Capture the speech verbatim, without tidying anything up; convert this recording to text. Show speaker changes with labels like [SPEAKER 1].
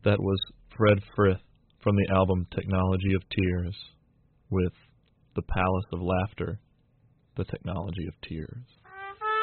[SPEAKER 1] That was Fred Frith from the album Technology of Tears with The Palace of Laughter, The Technology of Tears.